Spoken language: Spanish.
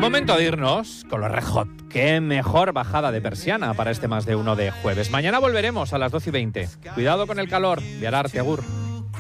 Momento de irnos con los Red Hot. Qué mejor bajada de persiana para este Más de Uno de jueves. Mañana volveremos a las 12:20. Cuidado con el calor. Viararte, agur.